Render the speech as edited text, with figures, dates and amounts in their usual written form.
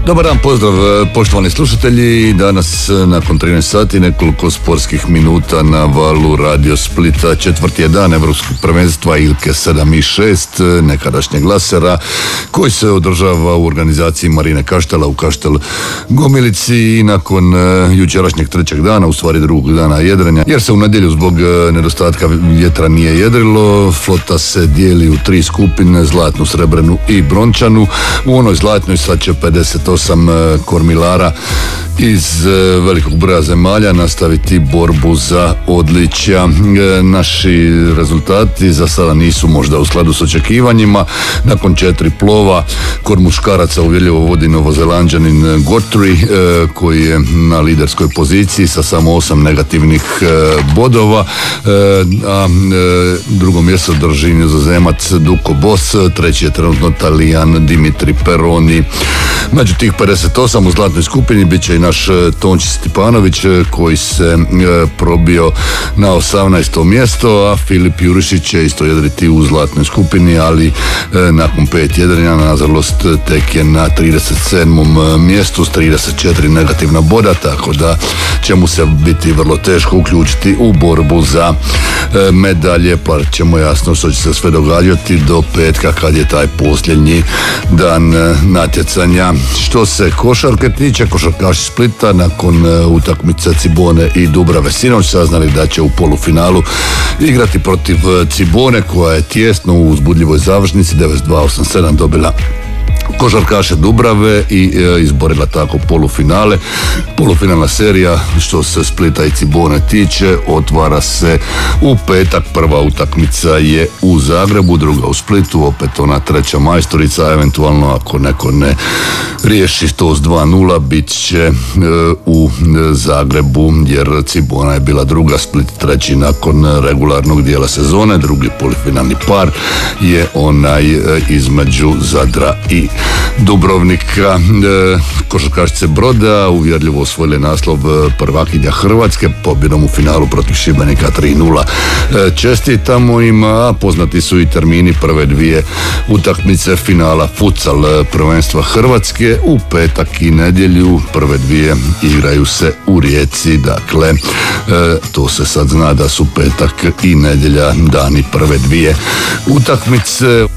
Dobar dan, pozdrav poštovani slušatelji. Danas nakon 13 sati nekoliko sportskih minuta na valu Radio Splita. Četvrti je dan Evropskog prvenstva Ilke 7 i 6 nekadašnjeg Lasera, koji se održava u organizaciji Marine Kaštela u Kaštel Gomilici. I nakon jučerašnjeg trećeg dana, u stvari drugog dana jedrenja, jer se u nedjelju zbog nedostatka vjetra nije jedrilo, flota se dijeli u 3 skupine, zlatnu, srebrnu i brončanu. U onoj zlatnoj sad će 58 kormilara iz velikog broja zemalja nastaviti borbu za odličja. Naši rezultati za sada nisu možda u skladu s očekivanjima. Nakon 4 plova kod muškaraca uvjerljivo vodi Novozelanđanin Gotri, koji je na liderskoj poziciji sa samo 8 negativnih bodova, a drugo mjesto drži Nizozemac Duko Bos, treći je trenutno Talijan Dimitri Peroni. Među tih 58 u zlatnoj skupini bit će i naš Tonči Stipanović, koji se probio na 18. mjesto, a Filip Jurišić će isto jedriti u zlatnoj skupini, ali nakon 5 jedrenja nažalost tek je na 37. mjestu s 34 negativna boda, tako da će mu se biti vrlo teško uključiti u borbu za medalje, pa ćemo jasno što će se sve događati do petka kad je taj posljednji dan natjecanja. Što se košarke tiče, košarkaši Splita nakon utakmice Cibone i Dubrave sinoć saznali da će u polufinalu igrati protiv Cibone, koja je tijesno u uzbudljivoj završnici 92-87 dobila košarkaše Dubrave i izborila tako polufinale. Polufinalna serija što se Splita i Cibone tiče otvara se u petak. Prva utakmica je u Zagrebu, druga u Splitu, opet ona treća majstorica, eventualno ako neko ne riješi to s 2-0 bit će u Zagrebu, jer Cibona je bila druga, Split treći nakon regularnog dijela sezone. Drugi polufinalni par je onaj između Zadra i Dubrovnika. Košarkašice Broda uvjerljivo osvojile naslov prvakinja Hrvatske pobjedom u finalu protiv Šibenika 3-0. Čestitamo im, a poznati su i termini prve dvije utakmice finala futsal prvenstva Hrvatske u petak i nedjelju. Prve dvije igraju se u Rijeci, dakle to se sad zna da su petak i nedjelja dani prve dvije utakmice.